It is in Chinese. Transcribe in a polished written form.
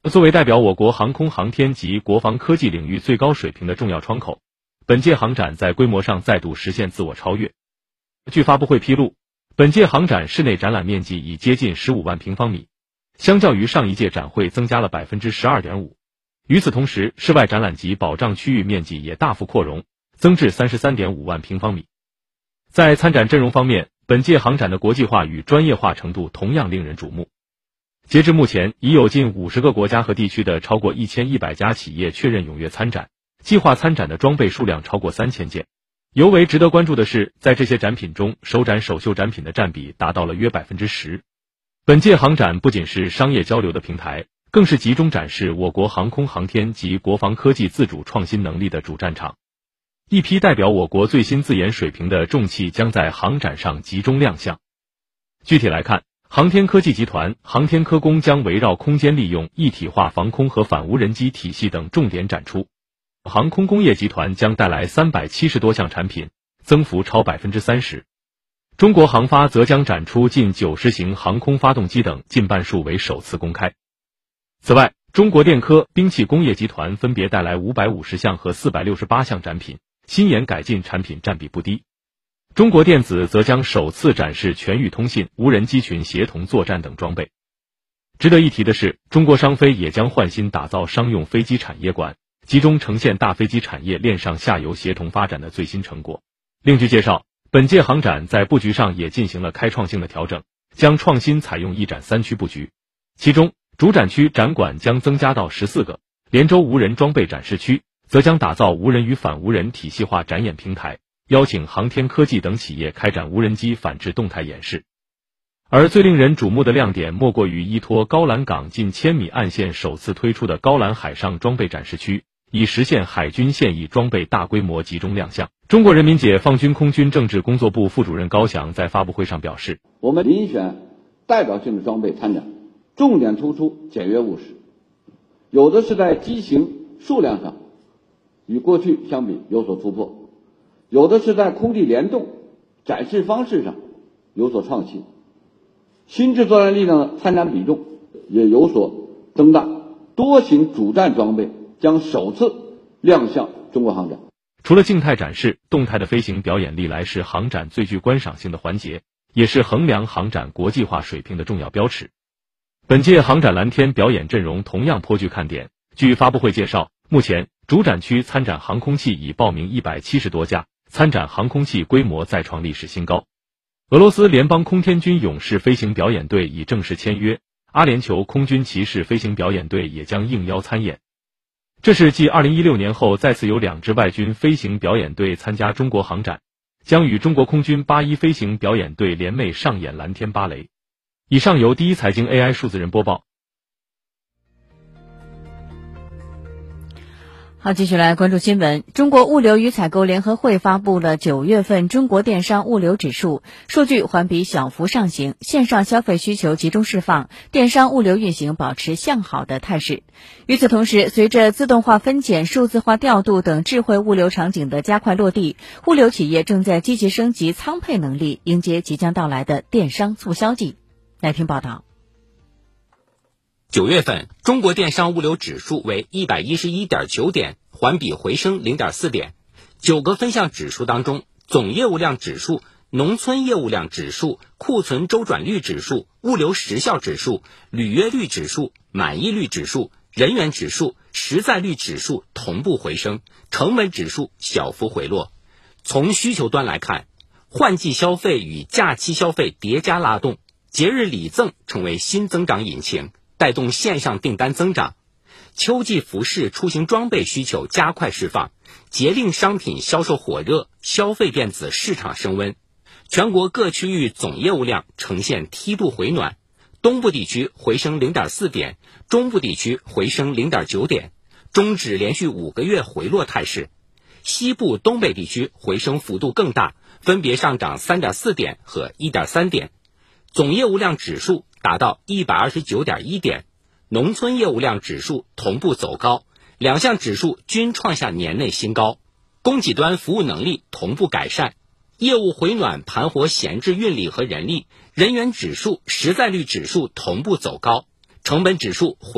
作为代表我国航空航天及国防科技领域最高水平的重要窗口，本届航展在规模上再度实现自我超越。据发布会披露，本届航展室内展览面积已接近15万平方米，相较于上一届展会增加了 12.5%。与此同时，室外展览及保障区域面积也大幅扩容，增至 33.5万平方米。在参展阵容方面，本届航展的国际化与专业化程度同样令人瞩目。截至目前，已有近50个国家和地区的超过1100家企业确认踊跃参展，计划参展的装备数量超过3000件。尤为值得关注的是，在这些展品中，首展首秀展品的占比达到了约 10%。本届航展不仅是商业交流的平台，更是集中展示我国航空航天及国防科技自主创新能力的主战场。一批代表我国最新自研水平的重器将在航展上集中亮相。具体来看，航天科技集团、航天科工将围绕空间利用、一体化防空和反无人机体系等重点展出。航空工业集团将带来370多项产品，增幅超 30%。中国航发则将展出近90型航空发动机等，近半数为首次公开。此外，中国电科、兵器工业集团分别带来550项和468项展品，新研改进产品占比不低。中国电子则将首次展示全域通信、无人机群协同作战等装备。值得一提的是，中国商飞也将换新打造商用飞机产业馆，集中呈现大飞机产业链上下游协同发展的最新成果。另据介绍，本届航展在布局上也进行了开创性的调整，将创新采用一展3区布局。其中，主展区展馆将增加到14个，连州无人装备展示区则将打造无人与反无人体系化展演平台，邀请航天科技等企业开展无人机反制动态演示。而最令人瞩目的亮点莫过于依托高兰港近1000米岸线首次推出的高兰海上装备展示区，以实现海军现役装备大规模集中亮相。中国人民解放军空军政治工作部副主任高翔在发布会上表示， 我们遴选代表性的装备参展，重点突出简约务实，有的是在机型数量上与过去相比有所突破，有的是在空地联动展示方式上有所创新，新制作战力量的参展比重也有所增大，多型主战装备将首次亮相中国航展。 除了静态展示，动态的飞行表演历来是航展最具观赏性的环节，也是衡量航展国际化水平的重要标尺。本届航展蓝天表演阵容同样颇具看点。据发布会介绍，目前主展区参展航空器已报名170多家，参展航空器规模再创历史新高。俄罗斯联邦空天军勇士飞行表演队已正式签约，阿联酋空军骑士飞行表演队也将应邀参演。这是继2016年后再次有2支外军飞行表演队参加中国航展，将与中国空军81飞行表演队联袂上演蓝天芭蕾。以上由第一财经 AI 数字人播报。 好，继续来关注新闻。中国物流与采购联合会发布了9月份中国电商物流指数，数据环比小幅上行，线上消费需求集中释放，电商物流运行保持向好的态势。与此同时，随着自动化分拣、数字化调度等智慧物流场景的加快落地，物流企业正在积极升级仓配能力，迎接即将到来的电商促销季。来听报道。 9月份，中国电商物流指数为 111.9 点，环比回升 0.4 点。9个分项指数当中，总业务量指数、农村业务量指数、库存周转率指数、物流时效指数、履约率指数、满意率指数、人员指数、实在率指数同步回升，成本指数小幅回落。从需求端来看，换季消费与假期消费叠加拉动，节日礼赠成为新增长引擎，带动线上订单增长。秋季服饰、出行装备需求加快释放，节令商品销售火热，消费电子市场升温。全国各区域总业务量呈现梯度回暖，东部地区回升 0.4 点，中部地区回升 0.9 点，终止连续5个月回落态势。西部、东北地区回升幅度更大，分别上涨 3.4 点和 1.3 点。总业务量指数达到 129.1 点，农村业务量指数同步走高，2项指数均创下年内新高。供给端服务能力同步改善，业务回暖盘活闲置运力和人力，人员指数、实在率指数同步走高，成本指数